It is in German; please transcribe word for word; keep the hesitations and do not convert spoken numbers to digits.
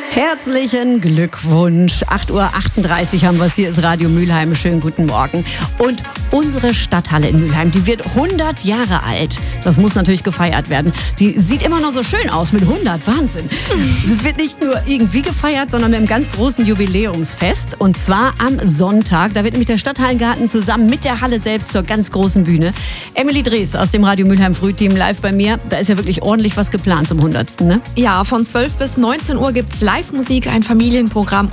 Herzlichen Glückwunsch. acht Uhr achtunddreißig haben wir es. Hier ist Radio Mülheim. Schönen guten Morgen. Und unsere Stadthalle in Mülheim, die wird hundert Jahre alt. Das muss natürlich gefeiert werden. Die sieht immer noch so schön aus mit hundert. Wahnsinn. Es wird nicht nur irgendwie gefeiert, sondern mit einem ganz großen Jubiläumsfest. Und zwar am Sonntag. Da wird nämlich der Stadthallengarten zusammen mit der Halle selbst zur ganz großen Bühne. Emily Drees aus dem Radio Mülheim Frühteam live bei mir. Da ist ja wirklich ordentlich was geplant zum hundertsten. Ne? Ja, von zwölf bis neunzehn Uhr gibt es Live-Musik, ein Familienprogramm